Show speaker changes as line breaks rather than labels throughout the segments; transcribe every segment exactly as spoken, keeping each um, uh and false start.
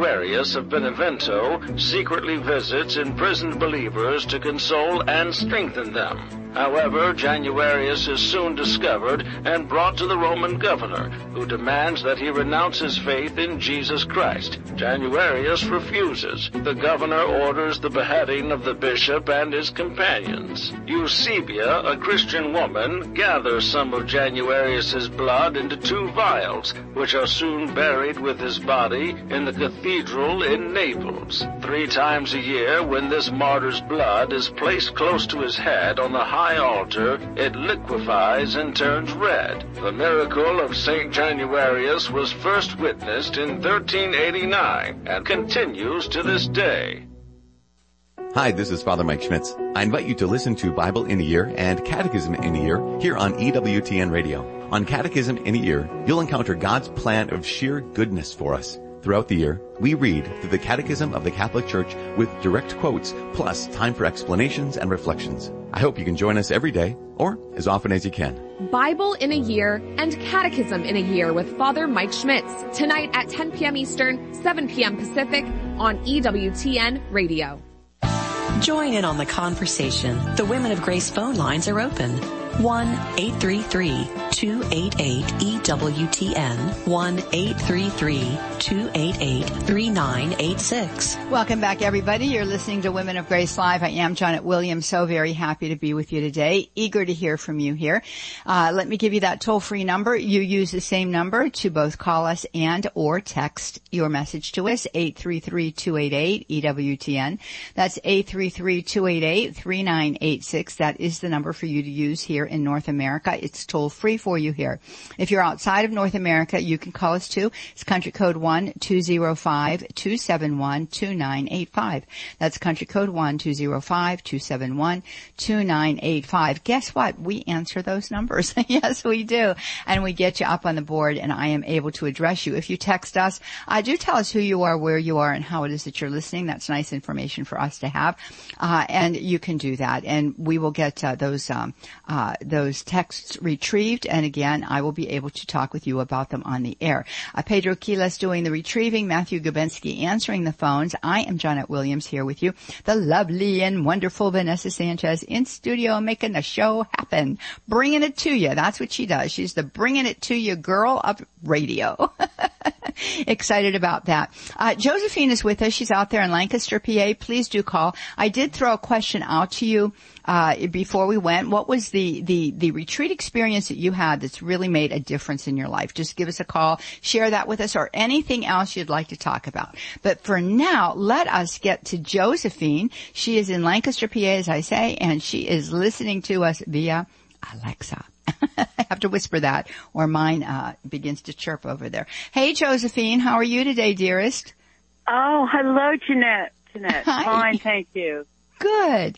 Januarius of Benevento secretly visits imprisoned believers to console and strengthen them. However, Januarius is soon discovered and brought to the Roman governor, who demands that he renounce his faith in Jesus Christ. Januarius refuses. The governor orders the beheading of the bishop and his companions. Eusebia, a Christian woman, gathers some of Januarius's blood into two vials, which are soon buried with his body in the cathedral in Naples. Three times a year, when this martyr's blood is placed close to his head on the high altar, it liquefies and turns red. The miracle of Saint Januarius was first witnessed in thirteen eighty-nine and continues to this day.
Hi, this is Father Mike Schmitz. I invite you to listen to Bible in a Year and Catechism in a Year here on E W T N Radio. On Catechism in a Year, you'll encounter God's plan of sheer goodness for us. Throughout the year, we read through the Catechism of the Catholic Church with direct quotes, plus time for explanations and reflections. I hope you can join us every day, or as often as you can.
Bible in a Year and Catechism in a Year with Father Mike Schmitz, tonight at ten p.m. Eastern, seven p.m. Pacific, on E W T N Radio.
Join in on the conversation. The Women of Grace phone lines are open. one eight three three, two eight eight, E W T N, one eight three three, two eight eight, three nine eight six.
Welcome back, everybody. You're listening to Women of Grace Live. I am Janet Williams, so very happy to be with you today. Eager to hear from you here. Uh, let me give you that toll-free number. You use the same number to both call us and or text your message to us, eight three three, two eight eight, E W T N. That's eight three three, two eight eight, three nine eight six. That is the number for you to use here in North America. It's toll-free for you here. If you're outside of North America, you can call us too. It's country code one two zero five, two seven one, two nine eight five. That's country code one two zero five, two seven one, two nine eight five. Guess what? We answer those numbers. Yes, we do. And we get you up on the board, and I am able to address you. If you text us, uh, do tell us who you are, where you are, and how it is that you're listening. That's nice information for us to have. Uh, and you can do that. And we will get uh, those um, uh, those texts retrieved. And again, I will be able to talk with you about them on the air. Uh, Pedro Quiles doing the retrieving, Matthew Gubensky answering the phones. I am Janet Williams here with you, the lovely and wonderful Vanessa Sanchez in studio making the show happen, bringing it to you. That's what she does. She's the bringing it to you girl of radio. Excited about that. Uh, Josephine is with us. She's out there in Lancaster, P A. Please do call. I did throw a question out to you uh before we went. What was the the the retreat experience that you had that's really made a difference in your life? Just give us a call, share that with us, or anything else you'd like to talk about. But for now, let us get to Josephine. She is in Lancaster, P A, as I say, and she is listening to us via Alexa. I have to whisper that, or mine uh begins to chirp over there. Hey, Josephine, how are you today, dearest?
Oh, hello, Jeanette. Jeanette,
Hi.
fine, thank you.
Good.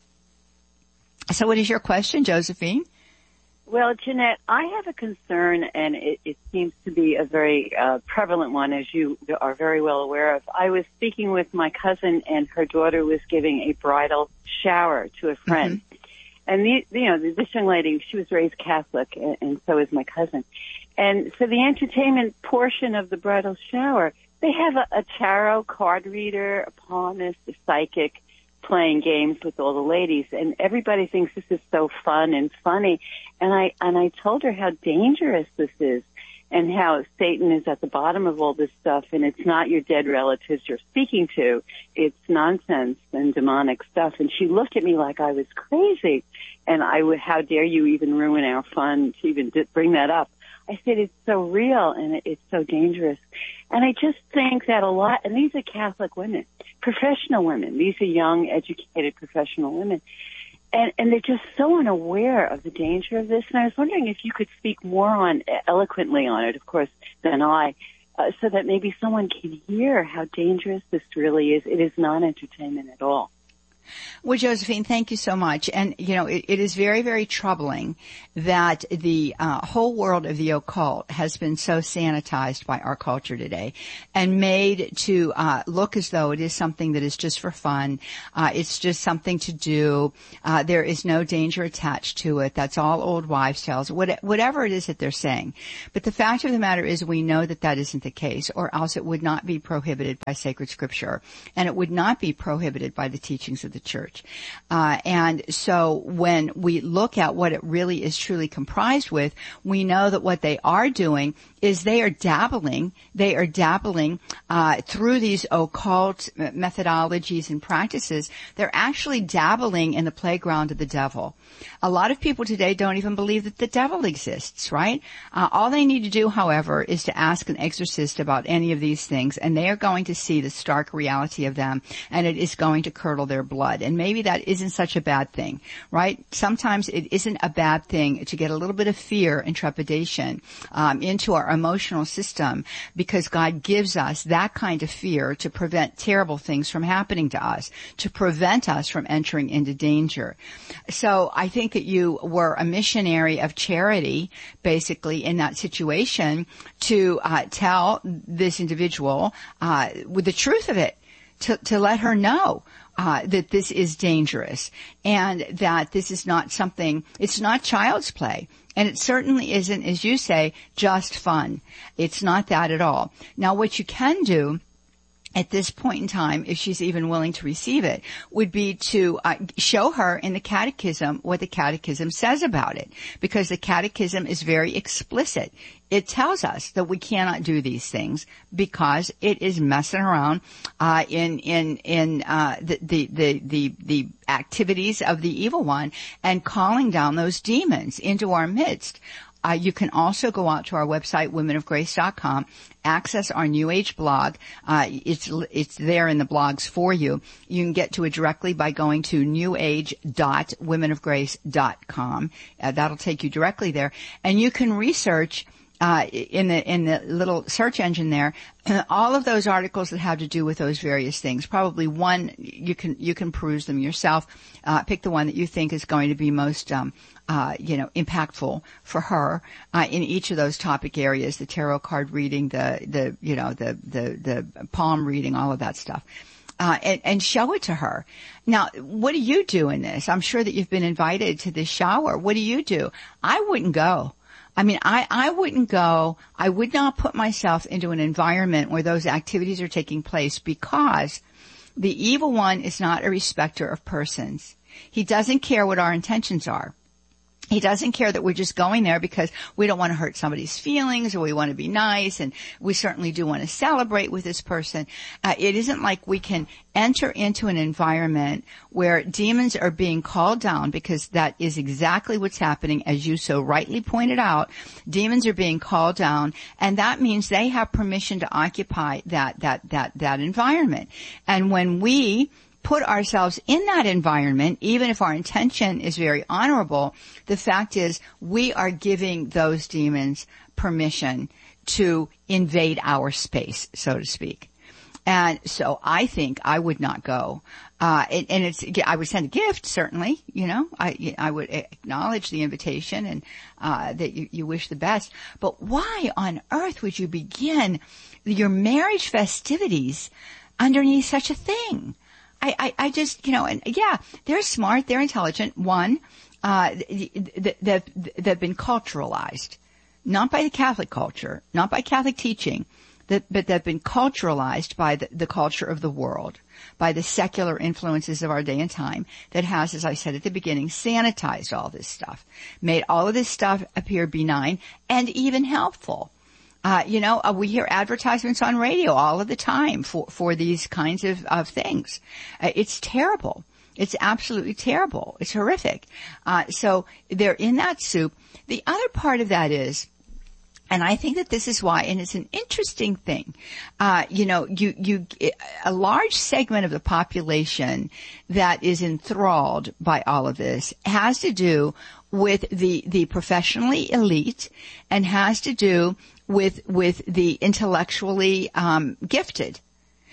So what is your question, Josephine?
Well, Jeanette, I have a concern, and it, it seems to be a very uh, prevalent one, as you are very well aware of. I was speaking with my cousin, and her daughter was giving a bridal shower to a friend. Mm-hmm. And, the, you know, this young lady, she was raised Catholic, and, and so is my cousin. And so the entertainment portion of the bridal shower, they have a, a tarot card reader, a palmist, a psychic, playing games with all the ladies, and everybody thinks this is so fun and funny. And I and I told her how dangerous this is, and how Satan is at the bottom of all this stuff, and it's not your dead relatives you're speaking to. It's nonsense and demonic stuff. And she looked at me like I was crazy, and I would, how dare you even ruin our fun to even bring that up? I said, it's so real, and it's so dangerous. And I just think that a lot, and these are Catholic women, professional women. These are young, educated, professional women. And, and they're just so unaware of the danger of this. And I was wondering if you could speak more on, eloquently on it, of course, than I, uh, so that maybe someone can hear how dangerous this really is. It is not entertainment at all.
Well, Josephine, thank you so much. And, you know, it, it is very, very troubling that the uh, whole world of the occult has been so sanitized by our culture today and made to uh, look as though it is something that is just for fun. Uh, it's just something to do. Uh, there is no danger attached to it. That's all old wives' tales, what, whatever it is that they're saying. But the fact of the matter is we know that that isn't the case, or else it would not be prohibited by sacred scripture, and it would not be prohibited by the teachings of the church. Uh, and so when we look at what it really is truly comprised with, we know that what they are doing is they are dabbling, they are dabbling, uh, through these occult methodologies and practices. They're actually dabbling in the playground of the devil. A lot of people today don't even believe that the devil exists, right? Uh, all they need to do, however, is to ask an exorcist about any of these things, and they are going to see the stark reality of them, and it is going to curdle their blood. And maybe that isn't such a bad thing, right? Sometimes it isn't a bad thing to get a little bit of fear and trepidation um, into our emotional system, because God gives us that kind of fear to prevent terrible things from happening to us, to prevent us from entering into danger. So I think that you were a missionary of charity, basically, in that situation, to uh, tell this individual uh, with the truth of it, to, to let her know Uh, that this is dangerous, and that this is not something, it's not child's play. And it certainly isn't, as you say, just fun. It's not that at all. Now, what you can do at this point in time, if she's even willing to receive it, would be to uh, show her in the catechism what the catechism says about it, because the catechism is very explicit. It tells us that we cannot do these things because it is messing around uh in in in uh the the the the, the activities of the evil one and calling down those demons into our midst. Uh, you can also go out to our website, women of grace dot com, access our New Age blog. Uh, it's, it's there in the blogs for you. You can get to it directly by going to new age dot women of grace dot com. Uh, that'll take you directly there. And you can research Uh, in the, in the little search engine there, all of those articles that have to do with those various things. Probably one, you can, you can peruse them yourself. Uh, pick the one that you think is going to be most, um, uh, you know, impactful for her, uh, in each of those topic areas, the tarot card reading, the, the, you know, the, the, the palm reading, all of that stuff. Uh, and, and show it to her. Now, what do you do in this? I'm sure that you've been invited to this shower. What do you do? I wouldn't go. I mean, I, I wouldn't go, I would not put myself into an environment where those activities are taking place, because the evil one is not a respecter of persons. He doesn't care what our intentions are. He doesn't care that we're just going there because we don't want to hurt somebody's feelings, or we want to be nice, and we certainly do want to celebrate with this person. Uh, it isn't like we can enter into an environment where demons are being called down, because that is exactly what's happening, as you so rightly pointed out. Demons are being called down, and that means they have permission to occupy that, that, that, that environment. And when we put ourselves in that environment, even if our intention is very honorable, the fact is we are giving those demons permission to invade our space, so to speak. And so I think I would not go. Uh, and, and it's, I would send a gift, certainly, you know, I, I would acknowledge the invitation and, uh, that you, you wish the best. But why on earth would you begin your marriage festivities underneath such a thing? I, I, I just, you know, and yeah, they're smart, they're intelligent. One, uh, they've, they've been culturalized, not by the Catholic culture, not by Catholic teaching, that, but they've been culturalized by the, the culture of the world, by the secular influences of our day and time that has, as I said at the beginning, sanitized all this stuff, made all of this stuff appear benign and even helpful. Uh, you know, uh, we hear advertisements on radio all of the time for, for these kinds of, of things. Uh, it's terrible. It's absolutely terrible. It's horrific. Uh, so they're in that soup. The other part of that is, and I think that this is why, and it's an interesting thing, uh, you know, you, you, a large segment of the population that is enthralled by all of this has to do with the, the professionally elite, and has to do with, with the intellectually, um, gifted.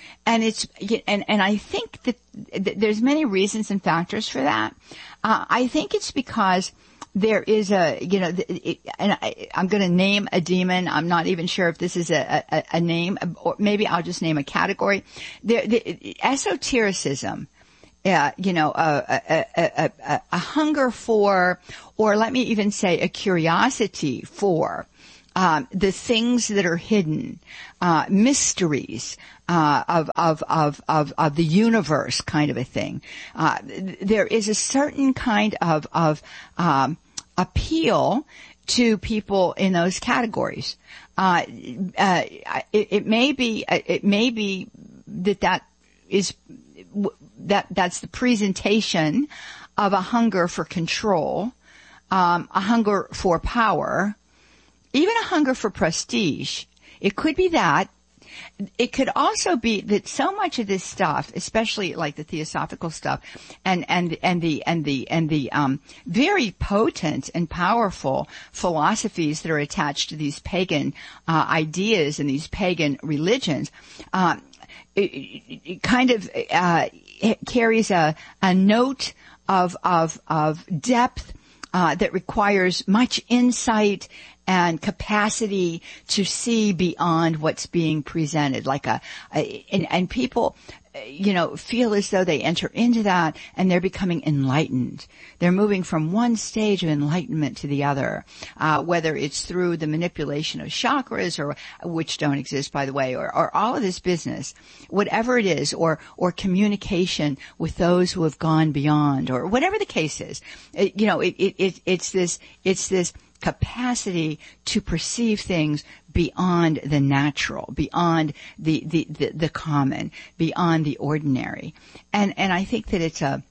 And it's, and, and I think that there's many reasons and factors for that. Uh, I think it's because there is a, you know, it, and I, I'm going to name a demon. I'm not even sure if this is a, a, a name, or maybe I'll just name a category. There, the, esotericism, uh, you know, a, a, a, a, a hunger for, or let me even say a curiosity for, um, the things that are hidden, uh, mysteries, uh, of, of, of, of, of the universe kind of a thing. Uh, there is a certain kind of, of, um, appeal to people in those categories. Uh, uh, it, it may be, it may be that that is, that, that's the presentation of a hunger for control, um, a hunger for power, even a hunger for prestige. It could be that. It could also be that so much of this stuff, especially like the theosophical stuff and, and, and the, and the, and the, um, very potent and powerful philosophies that are attached to these pagan, uh, ideas and these pagan religions, um, it, it, it kind of, uh, it carries a, a note of, of, of depth, uh, that requires much insight and capacity to see beyond what's being presented, like a, a and, and people, you know, feel as though they enter into that and they're becoming enlightened. They're moving from one stage of enlightenment to the other, uh, whether it's through the manipulation of chakras, or which don't exist, by the way, or, or all of this business, whatever it is, or or communication with those who have gone beyond, or whatever the case is. It, you know, it, it, it it's this it's this. capacity to perceive things beyond the natural, beyond the, the, the, the common, beyond the ordinary. And, and I think that it's a,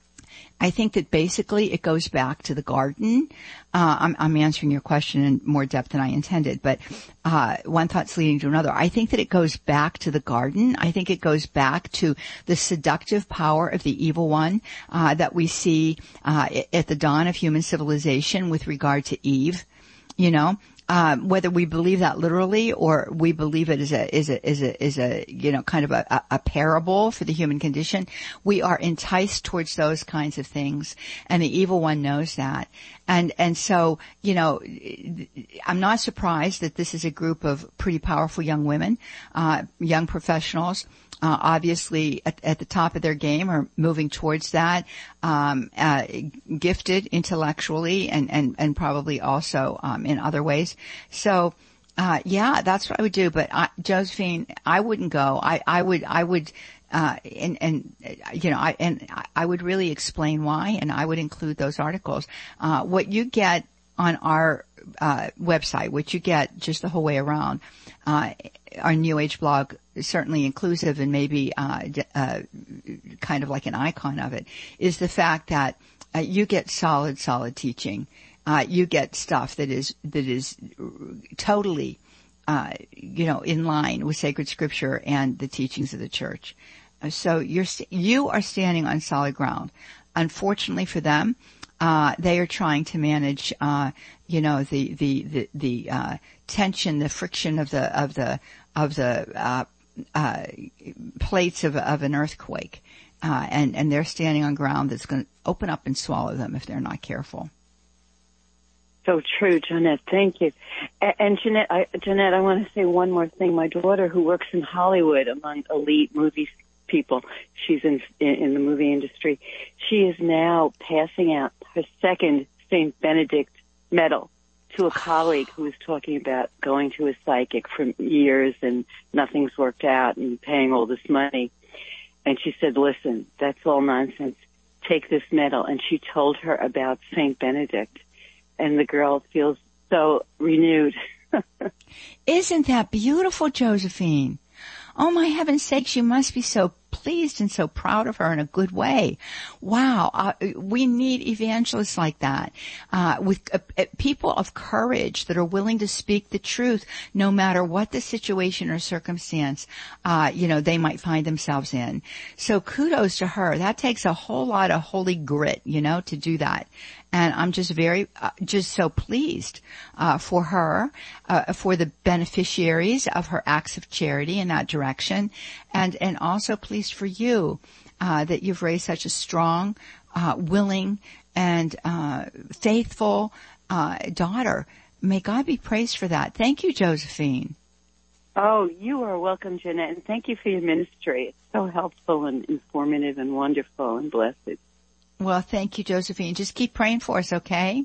I think that basically it goes back to the garden. Uh, I'm, I'm answering your question in more depth than I intended, but, uh, one thought's leading to another. I think that it goes back to the garden. I think it goes back to the seductive power of the evil one, uh, that we see, uh, at the dawn of human civilization with regard to Eve, you know. Um, whether we believe that literally or we believe it is a, is a, is a, is a, you know, kind of a, a parable for the human condition, we are enticed towards those kinds of things. And the evil one knows that. And, and so, you know, I'm not surprised that this is a group of pretty powerful young women, uh, young professionals, Uh, obviously at, at the top of their game, are moving towards that, um, uh, gifted intellectually and, and, and probably also, um, in other ways. So, uh, yeah, that's what I would do. But I, Josephine, I wouldn't go. I, I would, I would, uh, and, and, you know, I, and I would really explain why, and I would include those articles. Uh, what you get on our, uh, website, which you get just the whole way around, uh, our New Age blog, certainly inclusive and maybe uh, uh kind of like an icon of it, is the fact that uh, you get solid, solid teaching. Uh, you get stuff that is that is totally, uh, you know, in line with sacred scripture and the teachings of the church. Uh, so you're you are standing on solid ground. Unfortunately for them, uh, they are trying to manage, uh, you know, the the the, the uh, tension, the friction of the of the of the uh, uh, plates of, of an earthquake, uh, and and they're standing on ground that's going to open up and swallow them if they're not careful.
So true, Jeanette. Thank you. And, and Jeanette, I, Jeanette, I want to say one more thing. My daughter, who works in Hollywood among elite movie people, she's in in the movie industry. She is now passing out her second Saint Benedict medal to a colleague who was talking about going to a psychic for years and nothing's worked out and paying all this money. And she said, listen, that's all nonsense. Take this medal. And she told her about Saint Benedict. And the girl feels so renewed.
Isn't that beautiful, Josephine? Oh, my heaven's sakes, you must be so pleased and so proud of her in a good way. Wow. Uh, we need evangelists like that, uh, with uh, uh, people of courage that are willing to speak the truth no matter what the situation or circumstance, uh, you know, they might find themselves in. So kudos to her. That takes a whole lot of holy grit, you know, to do that. And I'm just very, uh, just so pleased, uh, for her, uh, for the beneficiaries of her acts of charity in that direction. And, and also pleased for you, uh, that you've raised such a strong, uh, willing and, uh, faithful, uh, daughter. May God be praised for that. Thank you, Josephine.
Oh, you are welcome, Jeanette, and thank you for your ministry. It's so helpful and informative and wonderful and blessed.
Well, thank you, Josephine. Just keep praying for us, okay?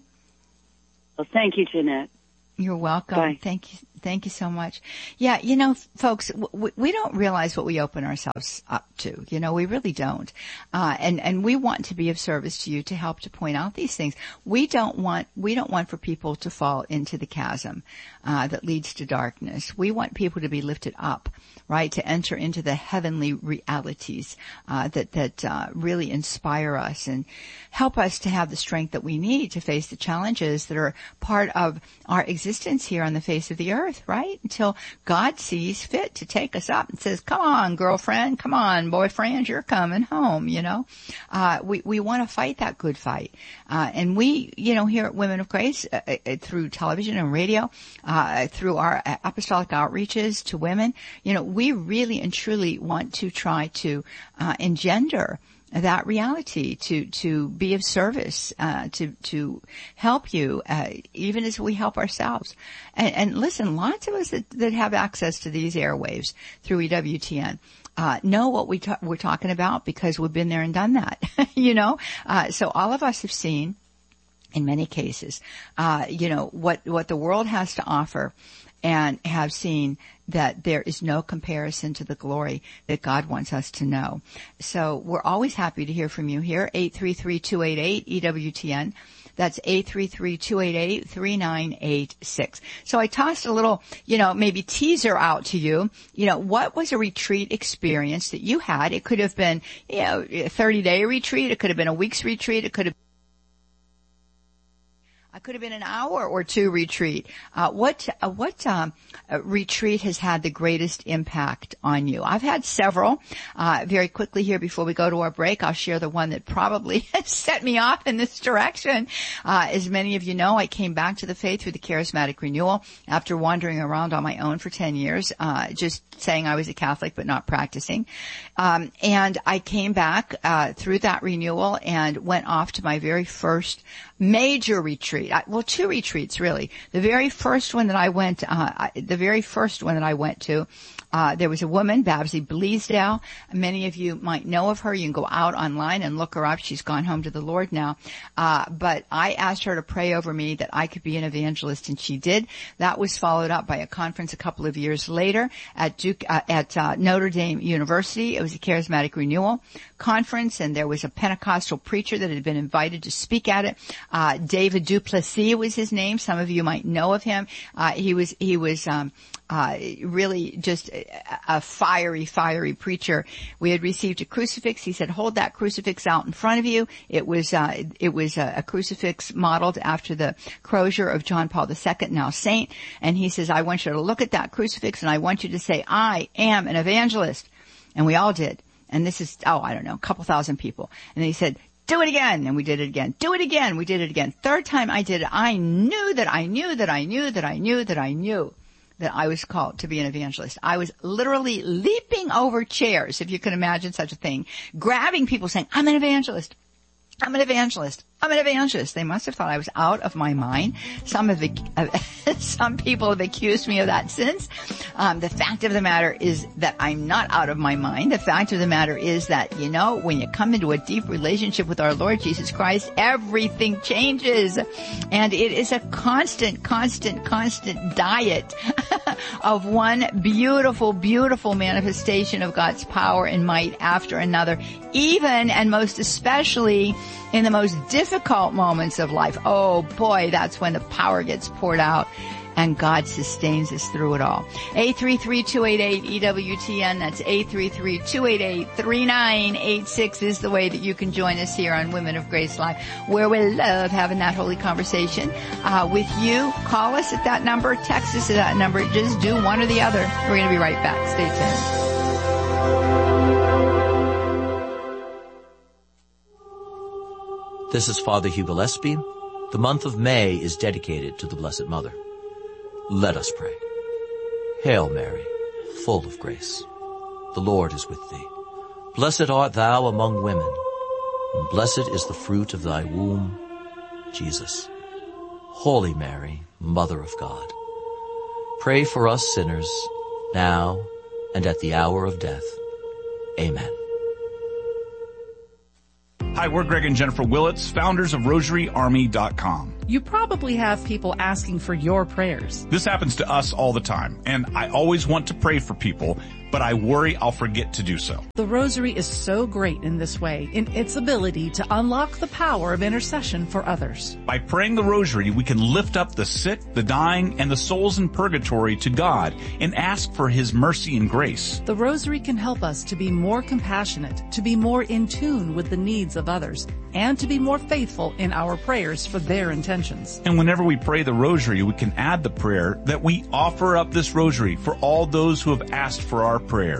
Well, thank you, Jeanette.
You're welcome.
Bye.
Thank you. Thank you so much. Yeah, you know, folks, we, we don't realize what we open ourselves up to. You know, we really don't. Uh, and, and we want to be of service to you to help to point out these things. We don't want, we don't want for people to fall into the chasm, uh, that leads to darkness. We want people to be lifted up, right? To enter into the heavenly realities, uh, that, that, uh, really inspire us and help us to have the strength that we need to face the challenges that are part of our existence here on the face of the earth. Right? Until God sees fit to take us up and says, come on, girlfriend, come on, boyfriend, you're coming home, you know. Uh, we, we want to fight that good fight. Uh, and we, you know, here at Women of Grace, uh, uh, through television and radio, uh, through our apostolic outreaches to women, you know, we really and truly want to try to, uh, engender that reality, to, to be of service, uh, to, to help you, uh, even as we help ourselves. And, and listen, lots of us that, that have access to these airwaves through E W T N, uh, know what we ta- we're talking about because we've been there and done that, you know? Uh, so all of us have seen, in many cases, uh, you know, what, what the world has to offer, and have seen that there is no comparison to the glory that God wants us to know. So we're always happy to hear from you here, eight three three, two eight eight, E W T N. That's eight three three, two eight eight, three nine eight six. So I tossed a little, you know, maybe teaser out to you. You know, what was a retreat experience that you had? It could have been, you know, a thirty-day retreat. It could have been a week's retreat. It could have I could have been an hour or two retreat. Uh, what, uh, what, um, uh, retreat has had the greatest impact on you? I've had several. Uh, very quickly here before we go to our break, I'll share the one that probably set me off in this direction. Uh, as many of you know, I came back to the faith through the charismatic renewal after wandering around on my own for ten years, uh, just saying I was a Catholic but not practicing. Um, and I came back, uh, through that renewal and went off to my very first major retreat. I, well, two retreats really. The very first one that I went, uh, I, the very first one that I went to, uh, there was a woman, Babsy Bleasdale. Many of you might know of her. You can go out online and look her up. She's gone home to the Lord now. Uh, but I asked her to pray over me that I could be an evangelist, and she did. That was followed up by a conference a couple of years later at Duke, uh, at uh, Notre Dame University. It was a charismatic renewal conference, and there was a Pentecostal preacher that had been invited to speak at it. Uh, David Duplessis was his name. Some of you might know of him. Uh, he was, he was, um, uh, really just a, a fiery, fiery preacher. We had received a crucifix. He said, hold that crucifix out in front of you. It was, uh, it was a, a crucifix modeled after the crozier of John Paul the Second, now saint. And he says, I want you to look at that crucifix and I want you to say, I am an evangelist. And we all did. And this is, oh, I don't know, a couple thousand people. And then he said, do it again. And we did it again. Do it again. We did it again. Third time I did it, I knew that I knew that I knew that I knew that I knew that I was called to be an evangelist. I was literally leaping over chairs, if you can imagine such a thing, grabbing people saying, I'm an evangelist. I'm an evangelist. I'm an evangelist. They must have thought I was out of my mind. Some have, uh, some people have accused me of that since. Um, the fact of the matter is that I'm not out of my mind. The fact of the matter is that, you know, when you come into a deep relationship with our Lord Jesus Christ, everything changes. And it is a constant, constant, constant diet of one beautiful, beautiful manifestation of God's power and might after another, even and most especially in the most difficult moments of life. Oh boy, that's when the power gets poured out. and God sustains us through it all. eight three three, two eight eight, E W T N. That's eight three three, two eight eight, three nine eight six is the way that you can join us here on Women of Grace Live, where we love having that holy conversation uh, with you. Call us at that number. Text us at that number. Just do one or the other. We're going to be right back. Stay tuned.
This is Father Hugh Gillespie. The month of May is dedicated to the Blessed Mother. Let us pray. Hail Mary, full of grace. The Lord is with thee. Blessed art thou among women, and blessed is the fruit of thy womb, Jesus. Holy Mary, Mother of God, pray for us sinners, now and at the hour of death. Amen.
Hi, we're Greg and Jennifer Willits, founders of Rosary Army dot com.
You probably have people asking for your prayers.
This happens to us all the time, and I always want to pray for people, but I worry I'll forget to do so.
The Rosary is so great in this way, in its ability to unlock the power of intercession for others.
By praying the Rosary, we can lift up the sick, the dying, and the souls in purgatory to God and ask for His mercy and grace.
The Rosary can help us to be more compassionate, to be more in tune with the needs of others, and to be more faithful in our prayers for their intentions.
And whenever we pray the Rosary, we can add the prayer that we offer up this Rosary for all those who have asked for our prayers.